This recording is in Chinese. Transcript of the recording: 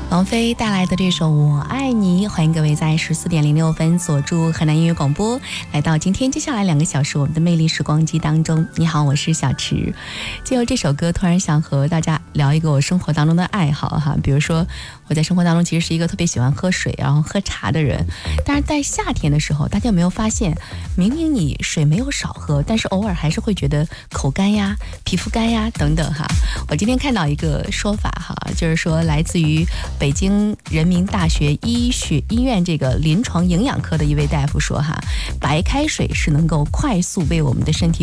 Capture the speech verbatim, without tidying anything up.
王菲带来的这首《我爱你》，欢迎各位在十四点零六分锁住河南音乐广播，来到今天接下来两个小时我们的魅力时光机当中。你好，我是小池。借由这首歌，突然想和大家聊一个我生活当中的爱好哈，比如说我在生活当中其实是一个特别喜欢喝水然后喝茶的人，但是在夏天的时候，大家有没有发现，明明你水没有少喝，但是偶尔还是会觉得口干呀、皮肤干呀等等哈。我今天看到一个说法哈，就是说来自于北京人民大学医学医院这个临床营养科的一位大夫说哈，白开水是能够快速为我们的身体